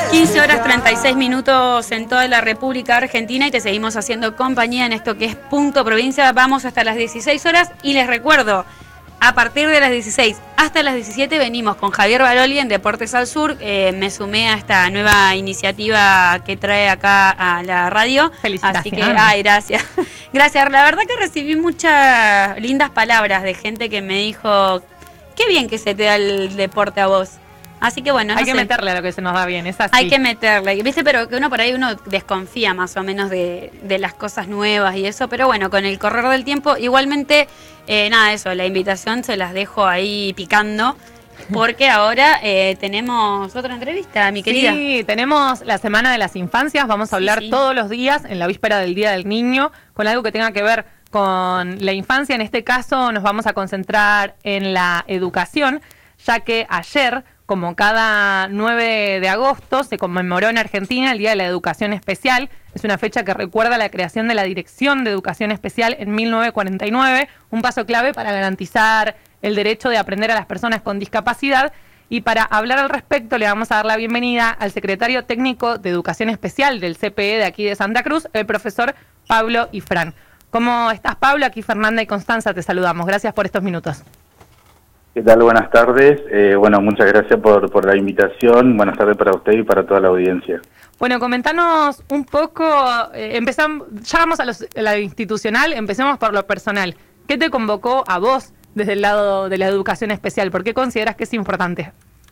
15 horas 36 minutos en toda la República Argentina y te seguimos haciendo compañía en esto que es Punto Provincia. Vamos hasta las 16 horas y les recuerdo, a partir de las 16 hasta las 17 venimos con Javier Baroli en Deportes al Sur. Me sumé a esta nueva iniciativa que trae acá a la radio. Felicitaciones. Así que, ay, gracias. Gracias. La verdad que recibí muchas lindas palabras de gente que me dijo, qué bien que se te da el deporte a vos. Así que bueno, hay que meterle a lo que se nos da bien, es así. Hay que meterle, ¿viste? Pero que uno por ahí desconfía más o menos de las cosas nuevas y eso, pero bueno, con el correr del tiempo, igualmente, nada, eso, la invitación se las dejo ahí picando, porque ahora tenemos otra entrevista, mi querida. Sí, tenemos la Semana de las Infancias, vamos a hablar todos los días, en la víspera del Día del Niño, con algo que tenga que ver con la infancia. En este caso nos vamos a concentrar en la educación, ya que ayer, como cada 9 de agosto, se conmemoró en Argentina el Día de la Educación Especial. Es una fecha que recuerda la creación de la Dirección de Educación Especial en 1949, un paso clave para garantizar el derecho de aprender a las personas con discapacidad. Y para hablar al respecto le vamos a dar la bienvenida al secretario técnico de Educación Especial del CPE de aquí de Santa Cruz, el profesor Pablo Ifrán. ¿Cómo estás, Pablo? Aquí Fernanda y Constanza te saludamos. Gracias por estos minutos. ¿Qué tal? Buenas tardes. Bueno, muchas gracias por la invitación. Buenas tardes para usted y para toda la audiencia. Bueno, comentanos un poco, ya vamos a la institucional, empecemos por lo personal. ¿Qué te convocó a vos desde el lado de la educación especial? ¿Por qué consideras que es importante?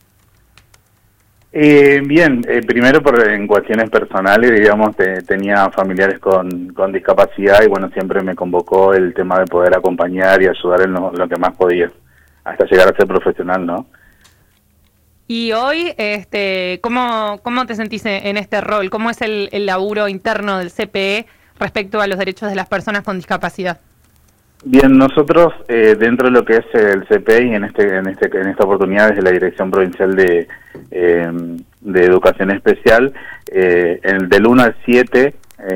Bien, primero en cuestiones personales, digamos, tenía familiares con discapacidad y bueno, siempre me convocó el tema de poder acompañar y ayudar en lo que más podía, hasta llegar a ser profesional, ¿no? Y hoy, ¿cómo te sentís en este rol? ¿Cómo es el laburo interno del CPE respecto a los derechos de las personas con discapacidad? Bien, nosotros dentro de lo que es el CPE y en esta oportunidad desde la Dirección Provincial de Educación Especial, del 1 al 7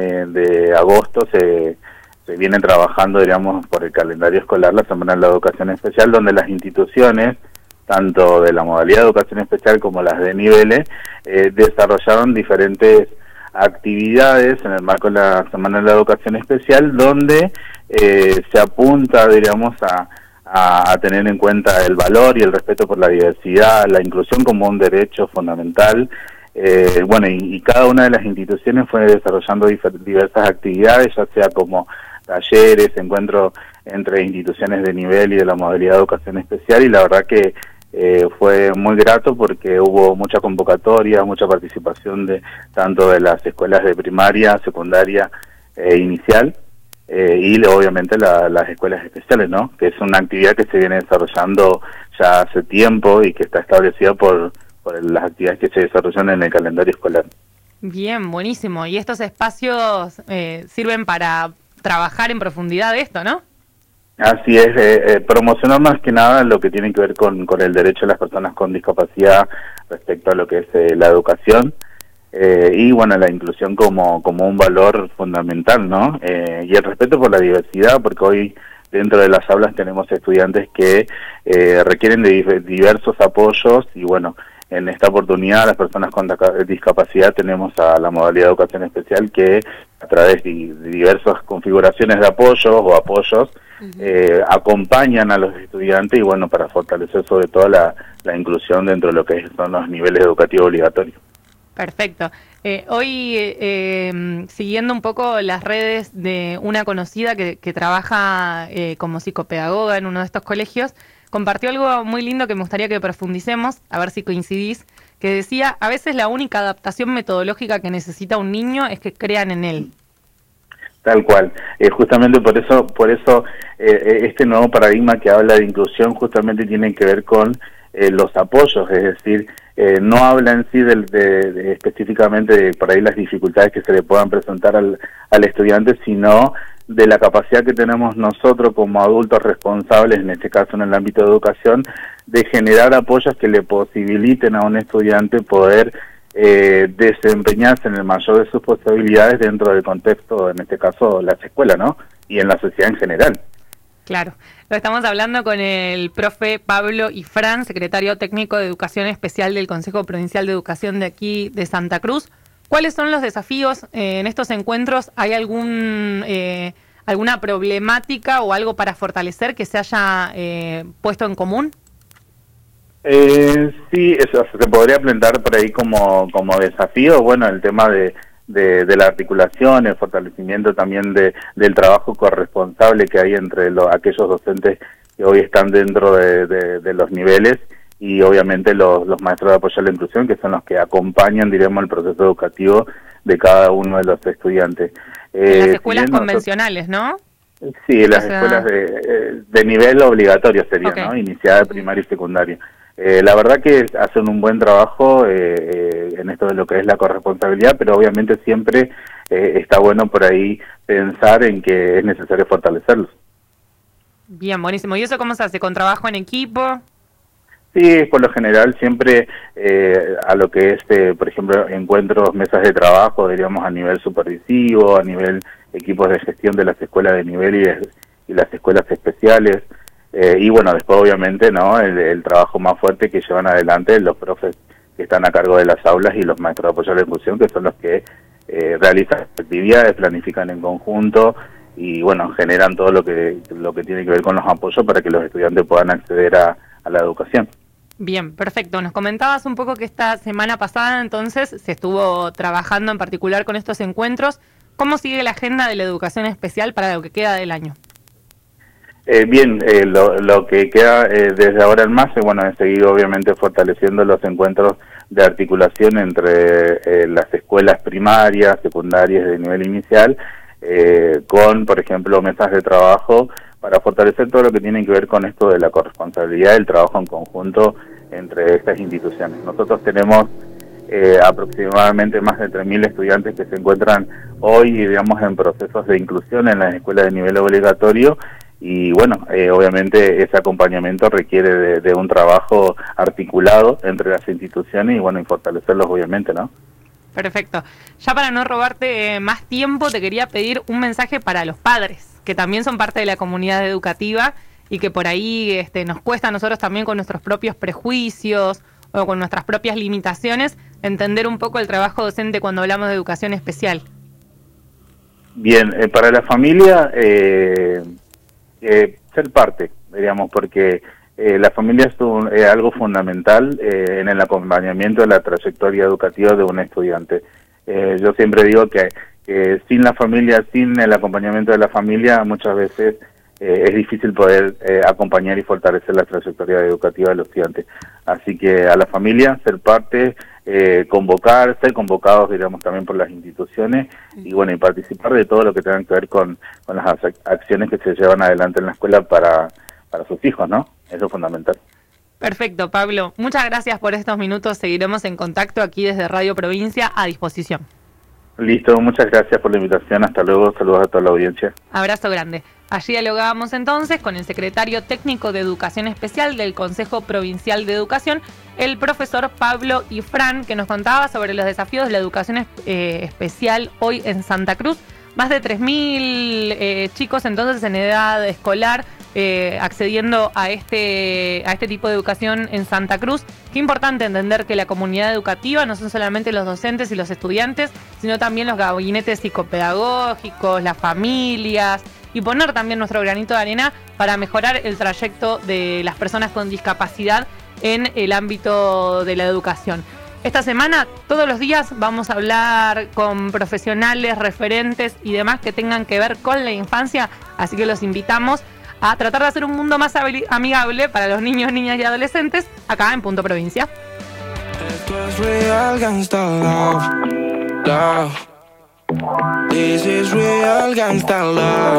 de agosto se viene trabajando, digamos, por el calendario escolar la Semana de la Educación Especial, donde las instituciones, tanto de la modalidad de educación especial como las de niveles, desarrollaron diferentes actividades en el marco de la Semana de la Educación Especial, donde se apunta, digamos, a tener en cuenta el valor y el respeto por la diversidad, la inclusión como un derecho fundamental. Bueno, y cada una de las instituciones fue desarrollando diversas actividades, ya sea como talleres, encuentros entre instituciones de nivel y de la modalidad de educación especial, y la verdad que fue muy grato porque hubo mucha convocatoria, mucha participación tanto de las escuelas de primaria, secundaria e inicial, y obviamente las escuelas especiales, ¿no? Que es una actividad que se viene desarrollando ya hace tiempo y que está establecida por las actividades que se desarrollan en el calendario escolar. Bien, buenísimo. Y estos espacios sirven para trabajar en profundidad esto, ¿no? Así es, promocionar más que nada lo que tiene que ver con el derecho de las personas con discapacidad respecto a lo que es la educación, y bueno, la inclusión como un valor fundamental, ¿no? Y el respeto por la diversidad, porque hoy dentro de las aulas tenemos estudiantes que requieren de diversos apoyos y bueno, en esta oportunidad las personas con discapacidad tenemos a la modalidad de educación especial que a través de diversas configuraciones de apoyos o apoyos acompañan a los estudiantes y bueno, para fortalecer sobre todo la inclusión dentro de lo que son los niveles educativos obligatorios. Perfecto. Hoy, siguiendo un poco las redes de una conocida que trabaja como psicopedagoga en uno de estos colegios, compartió algo muy lindo que me gustaría que profundicemos, a ver si coincidís, que decía, a veces la única adaptación metodológica que necesita un niño es que crean en él. Tal cual. Justamente por eso este nuevo paradigma que habla de inclusión justamente tiene que ver con los apoyos, es decir, no habla en sí específicamente de por ahí las dificultades que se le puedan presentar al estudiante, sino de la capacidad que tenemos nosotros como adultos responsables, en este caso en el ámbito de educación, de generar apoyos que le posibiliten a un estudiante poder desempeñarse en el mayor de sus posibilidades dentro del contexto, en este caso las escuelas, ¿no? Y en la sociedad en general. Claro, lo estamos hablando con el profe Pablo Ifrán, secretario técnico de Educación Especial del Consejo Provincial de Educación de aquí de Santa Cruz. ¿Cuáles son los desafíos en estos encuentros? ¿Hay alguna problemática o algo para fortalecer que se haya puesto en común? Sí, eso se podría plantear por ahí como desafío, bueno, el tema de la articulación, el fortalecimiento también del trabajo corresponsable que hay entre aquellos docentes que hoy están dentro de los niveles y obviamente los maestros de apoyo a la inclusión, que son los que acompañan, diríamos, el proceso educativo de cada uno de los estudiantes. En las escuelas convencionales, ¿no? Sí, las escuelas de nivel obligatorio sería, ¿no? Iniciada, primaria y secundaria. La verdad que hacen un buen trabajo en esto de lo que es la corresponsabilidad, pero obviamente siempre está bueno por ahí pensar en que es necesario fortalecerlos. Bien, buenísimo. ¿Y eso cómo se hace? ¿Con trabajo en equipo? Sí, por lo general siempre a lo que es, por ejemplo, encuentros, mesas de trabajo, diríamos a nivel supervisivo, a nivel equipos de gestión de las escuelas de nivel y las escuelas especiales. Y bueno, después obviamente no el trabajo más fuerte que llevan adelante los profes que están a cargo de las aulas y los maestros de apoyo a la inclusión, que son los que realizan actividades, planifican en conjunto y bueno, generan todo lo que tiene que ver con los apoyos para que los estudiantes puedan acceder a la educación. Bien, perfecto. Nos comentabas un poco que esta semana pasada entonces se estuvo trabajando en particular con estos encuentros. ¿Cómo sigue la agenda de la educación especial para lo que queda del año? Bien, lo que queda desde ahora en más, bueno, es seguir obviamente fortaleciendo los encuentros de articulación entre las escuelas primarias, secundarias de nivel inicial, con, por ejemplo, mesas de trabajo para fortalecer todo lo que tiene que ver con esto de la corresponsabilidad del trabajo en conjunto entre estas instituciones. Nosotros tenemos aproximadamente más de 3.000 estudiantes que se encuentran hoy, digamos, en procesos de inclusión en las escuelas de nivel obligatorio. Y bueno, obviamente ese acompañamiento requiere de un trabajo articulado entre las instituciones y bueno, y fortalecerlos obviamente, ¿no? Perfecto. Ya para no robarte más tiempo, te quería pedir un mensaje para los padres, que también son parte de la comunidad educativa y que por ahí nos cuesta a nosotros también con nuestros propios prejuicios o con nuestras propias limitaciones entender un poco el trabajo docente cuando hablamos de educación especial. Bien, para la familia... ser parte, digamos, porque la familia es algo fundamental en el acompañamiento de la trayectoria educativa de un estudiante. Yo siempre digo que sin la familia, sin el acompañamiento de la familia, muchas veces es difícil poder acompañar y fortalecer la trayectoria educativa de los estudiantes. Así que a la familia, ser parte, ser convocados, digamos, también por las instituciones y bueno, y participar de todo lo que tenga que ver con las acciones que se llevan adelante en la escuela para sus hijos, ¿no? Eso es fundamental. Perfecto, Pablo. Muchas gracias por estos minutos. Seguiremos en contacto aquí desde Radio Provincia a disposición. Listo, muchas gracias por la invitación. Hasta luego, saludos a toda la audiencia. Abrazo grande. Allí dialogábamos entonces con el secretario técnico de Educación Especial del Consejo Provincial de Educación, el profesor Pablo Ifrán, que nos contaba sobre los desafíos de la educación especial hoy en Santa Cruz. Más de 3.000 chicos entonces en edad escolar accediendo a este tipo de educación en Santa Cruz. Qué importante entender que la comunidad educativa no son solamente los docentes y los estudiantes, sino también los gabinetes psicopedagógicos, las familias, y poner también nuestro granito de arena para mejorar el trayecto de las personas con discapacidad en el ámbito de la educación. Esta semana, todos los días, vamos a hablar con profesionales, referentes y demás que tengan que ver con la infancia, así que los invitamos a tratar de hacer un mundo más amigable para los niños, niñas y adolescentes acá en Punto Provincia. Esto es real gangsta love, love. This is real gangsta love.